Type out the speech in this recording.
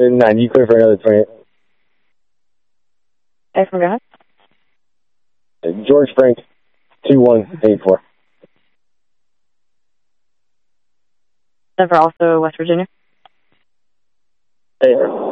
9, you clear for another 28. Excellent, go ahead. George Frank, 2184. Denver, also West Virginia. Hey,